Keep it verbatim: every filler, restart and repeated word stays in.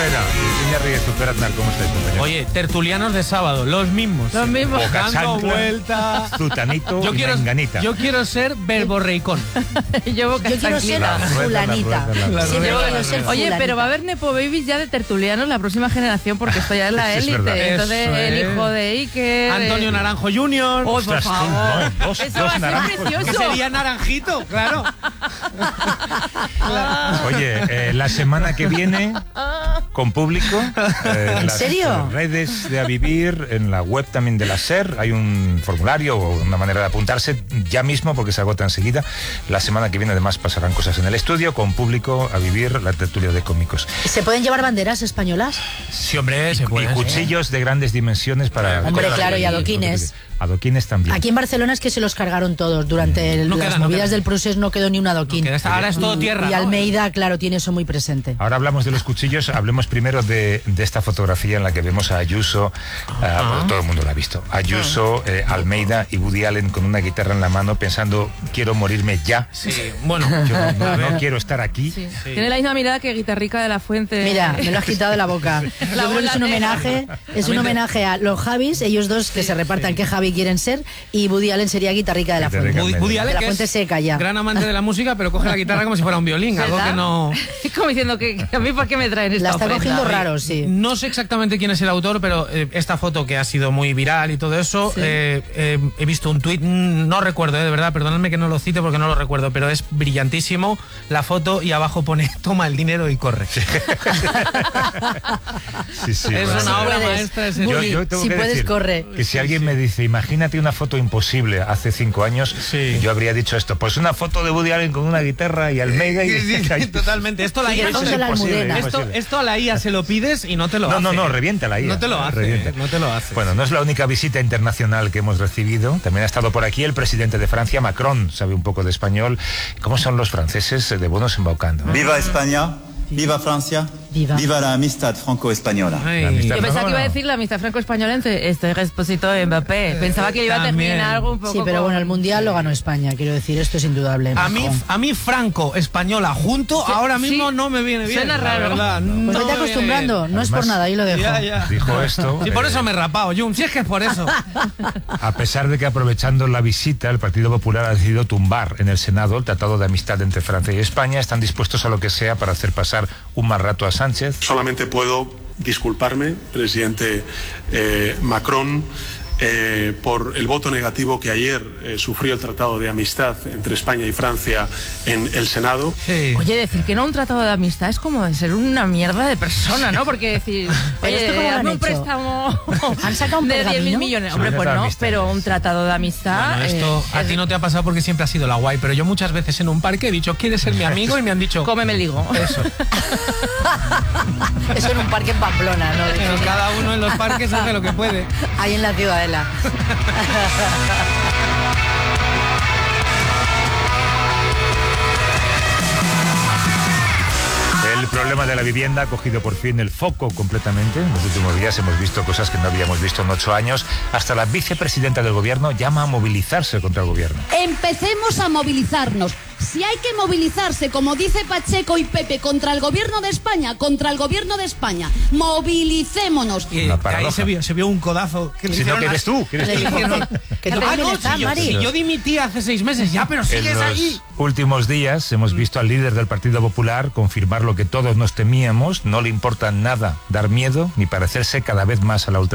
Bueno, Iñárritu, Aznar, ¿cómo estáis, compañeros? Oye, tertulianos de sábado, los mismos. Los mismos. Boca Dando chancla, vueltas. Zutanito Yo y quiero, Menganita. yo quiero ser verborreicón. Yo, Yo quiero ser La rueda, fulanita. la rueda, la rueda. Siempre La rueda, quiero la ser rueda. Oye, fulanita. pero va a haber Nepo Babies ya de tertulianos la próxima generación porque esto ya es la Es élite. verdad. Entonces, Eso el es. hijo de Iker. Antonio de- Naranjo junior ¡Oh, por Ostras, tú, favor! no, dos- Eso dos va a ser naranjos. que precioso. sería Naranjito, claro. Oye, eh, la semana que viene, con público, eh, ¿En las serio? eh, redes de A Vivir, en la web también de la SER, hay un formulario o una manera de apuntarse ya mismo porque se agota enseguida. La semana que viene además pasarán cosas en el estudio, con público, A Vivir, la tertulia de cómicos. ¿Se pueden llevar banderas españolas? Sí, hombre, se Y puede. cuchillos de grandes dimensiones para... Hombre, cortar claro, y el- adoquines. Adoquines también. Aquí en Barcelona es que se los cargaron todos. Durante el- No las queda, no movidas queda. del Prusés no quedó ni un adoquín. Que esta- ahora es todo Y- tierra. Y ¿no? Almeida, claro, tiene eso muy presente. Ahora hablamos de los cuchillos, hablemos primero de, de esta fotografía en la que vemos a Ayuso, ah, bueno, todo el mundo la ha visto, Ayuso, eh, Almeida y Woody Allen con una guitarra en la mano pensando, quiero morirme ya, Sí, bueno. yo no, no- A ver. no quiero estar aquí. Sí. Tiene la misma mirada que Guitarrica de la Fuente. Mira, me lo has quitado de la boca. Yo creo que es un homenaje, es un homenaje a los Javis, ellos dos que se repartan qué Javi quieren ser, y Woody Allen sería Guitarrica de la Fuente. Guitarrica. Woody, Woody Allen, De la que Fuente es seca ya. gran amante de la música, pero coge la guitarra como si fuera un violín, algo ¿Verdad? que no... Es como diciendo que, que a mí, ¿por qué me traen esta La está ofrenda? cogiendo raro, sí. No sé exactamente quién es el autor, pero eh, esta foto que ha sido muy viral y todo eso, Sí. eh, eh, he visto un tuit, mm, no recuerdo, eh, de verdad, perdonadme que no lo cite porque no lo recuerdo, pero es brillantísimo la foto y abajo pone, toma el dinero y corre. Sí, sí, Es bueno. una obra puedes. maestra. Es Yo- Woody, yo tengo si que puedes, decir corre. que si alguien me dice, imagínate una foto imposible hace cinco años, Sí. yo habría dicho esto, pues una foto de Woody Allen con una guitarra y Almeida y... Sí, sí, totalmente. Esto a la Y I A, dejamos es a la imposible, almudena. esto, imposible. esto a la I A se lo pides y no te lo No, hace. no, no, revienta la I A. No te lo hace, revienta. no te lo hace. Bueno, no es la única visita internacional que hemos recibido. También ha estado por aquí el presidente de Francia, Macron, sabe un poco de español. ¿Cómo son los franceses de buenos embaucando? ¿eh? Viva España, viva Francia, Viva. la amistad franco-española. Ay. La amistad. Yo pensaba No, que iba a no. decir la amistad franco-española entre este Expósito de Mbappé. Pensaba que iba a También. terminar algo un poco. Sí, pero con- bueno, el Mundial lo ganó España, quiero decir, esto es indudable. A mí, Macron. a mí Franco, española, junto, ahora mismo sí. no me viene bien. Suena la raro. verdad, Pues no vete me viene acostumbrando, bien. no es por Además- nada, ahí lo dejo. Ya, ya. Dijo esto. Sí, por eh, eso me he rapado, Jun. Si es que es por eso. A pesar de que aprovechando la visita, el Partido Popular ha decidido tumbar en el Senado el Tratado de Amistad entre Francia y España, están dispuestos a lo que sea para hacer pasar un mal rato a Sánchez. Solamente puedo disculparme, presidente eh, Macron, eh, por el voto negativo que ayer eh, sufrió el Tratado de Amistad entre España y Francia en el Senado. Sí. Oye, decir que no un tratado de amistad es como de ser una mierda de persona, ¿no? Porque decir, Pero oye, esto cómo lo han hazme un hecho. préstamo ¿Han sacado un de diez mil pergamino? millones. Sí, Hombre, un pues tratado de no, amistad, pero sí. un tratado de amistad... Bueno, esto eh, a ti no te ha pasado porque siempre has sido la guay, pero yo muchas veces en un parque he dicho, ¿quieres ser mi amigo? Y me han dicho, Cómeme el higo. eso. Eso en un parque en Pamplona, ¿no? Pero cada uno en los parques hace lo que puede. Ahí en la Ciudadela. El problema de la vivienda ha cogido por fin el foco completamente. En los últimos días hemos visto cosas que no habíamos visto en ocho años. Hasta la vicepresidenta del gobierno llama a movilizarse contra el gobierno. Empecemos a movilizarnos. Si hay que movilizarse, como dice Pacheco y Pepe, contra el gobierno de España, contra el gobierno de España, movilicémonos. Y Una ahí paradoja. se vio, se vio un codazo. Que le Si no, hicieron que a- eres tú, que eres Le tú. dijeron que tú Ah, también no, estás, si yo, Mari. si yo dimití hace seis meses ya, pero En sigues los ahí. últimos días hemos visto al líder del Partido Popular confirmar lo que todos nos temíamos. No le importa nada dar miedo ni parecerse cada vez más a la ultraderecha.